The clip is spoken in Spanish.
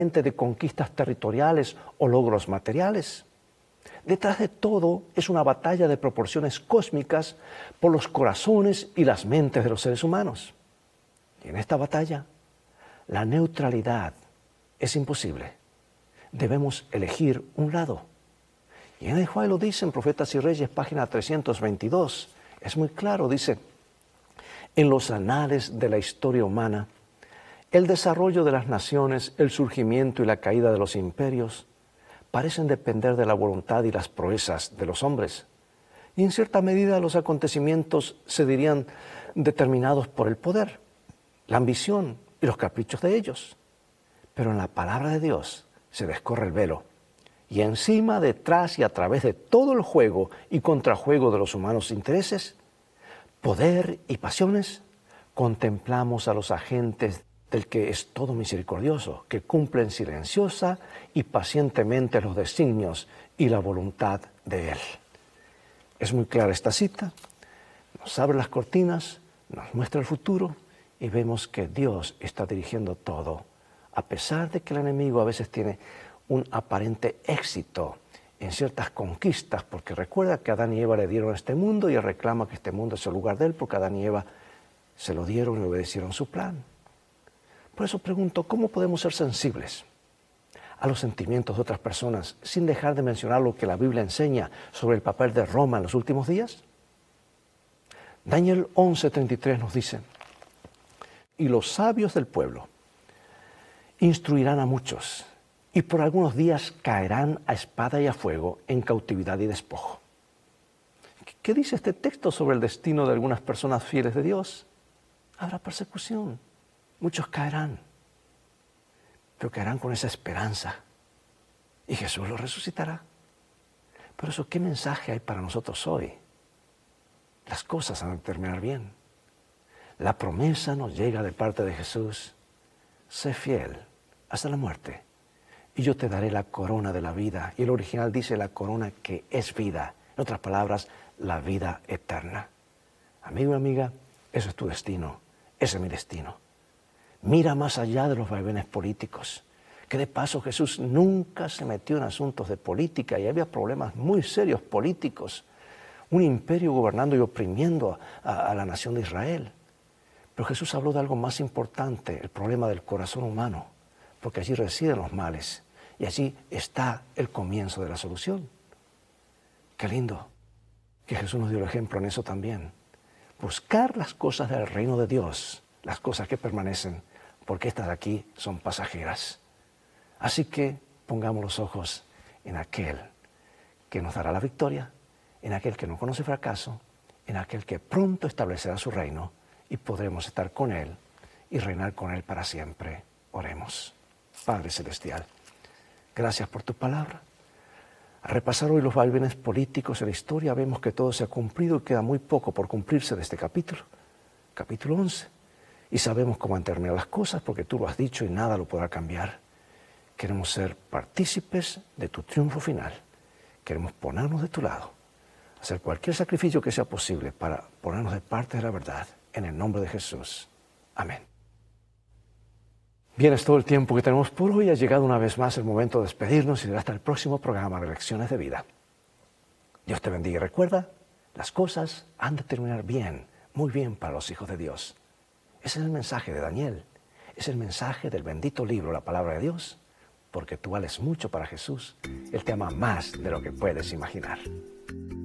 de conquistas territoriales o logros materiales. Detrás de todo es una batalla de proporciones cósmicas por los corazones y las mentes de los seres humanos. Y en esta batalla, la neutralidad es imposible. Debemos elegir un lado. Y en el Juan lo dice en Profetas y Reyes, página 322. Es muy claro, dice: en los anales de la historia humana, el desarrollo de las naciones, el surgimiento y la caída de los imperios parecen depender de la voluntad y las proezas de los hombres. Y en cierta medida los acontecimientos se dirían determinados por el poder, la ambición y los caprichos de ellos. Pero en la palabra de Dios se descorre el velo. Y encima, detrás y a través de todo el juego y contrajuego de los humanos intereses, poder y pasiones, contemplamos a los agentes del que es todo misericordioso, que cumplen silenciosa y pacientemente los designios y la voluntad de Él. Es muy clara esta cita, nos abre las cortinas, nos muestra el futuro y vemos que Dios está dirigiendo todo, a pesar de que el enemigo a veces tiene un aparente éxito en ciertas conquistas, porque recuerda que Adán y Eva le dieron este mundo y él reclama que este mundo es el lugar de él, porque Adán y Eva se lo dieron y obedecieron su plan. Por eso pregunto, ¿cómo podemos ser sensibles a los sentimientos de otras personas sin dejar de mencionar lo que la Biblia enseña sobre el papel de Roma en los últimos días? Daniel 11:33 nos dice: y los sabios del pueblo instruirán a muchos, y por algunos días caerán a espada y a fuego en cautividad y despojo. ¿Qué dice este texto sobre el destino de algunas personas fieles de Dios? Habrá persecución, muchos caerán, pero caerán con esa esperanza, y Jesús los resucitará. Por eso, ¿qué mensaje hay para nosotros hoy? Las cosas han de terminar bien. La promesa nos llega de parte de Jesús: sé fiel hasta la muerte, y yo te daré la corona de la vida. Y el original dice la corona que es vida. En otras palabras, la vida eterna. Amigo y amiga, eso es tu destino, ese es mi destino. Mira más allá de los vaivenes políticos, que de paso Jesús nunca se metió en asuntos de política y había problemas muy serios políticos. Un imperio gobernando y oprimiendo a la nación de Israel. Pero Jesús habló de algo más importante, el problema del corazón humano, porque allí residen los males y allí está el comienzo de la solución. Qué lindo que Jesús nos dio el ejemplo en eso también. Buscar las cosas del reino de Dios, las cosas que permanecen, porque estas de aquí son pasajeras. Así que pongamos los ojos en aquel que nos dará la victoria, en aquel que no conoce fracaso, en aquel que pronto establecerá su reino y podremos estar con Él y reinar con Él para siempre. Oremos. Padre Celestial, gracias por tu palabra. Al repasar hoy los vaivenes políticos en la historia, vemos que todo se ha cumplido y queda muy poco por cumplirse de este capítulo 11. Y sabemos cómo han terminado las cosas porque tú lo has dicho y nada lo podrá cambiar. Queremos ser partícipes de tu triunfo final. Queremos ponernos de tu lado, hacer cualquier sacrificio que sea posible para ponernos de parte de la verdad. En el nombre de Jesús. Amén. Bien, es todo el tiempo que tenemos por hoy. Ha llegado una vez más el momento de despedirnos y será hasta el próximo programa de Lecciones de Vida. Dios te bendiga y recuerda, las cosas han de terminar bien, muy bien para los hijos de Dios. Ese es el mensaje de Daniel. Es el mensaje del bendito libro, la palabra de Dios, porque tú vales mucho para Jesús. Él te ama más de lo que puedes imaginar.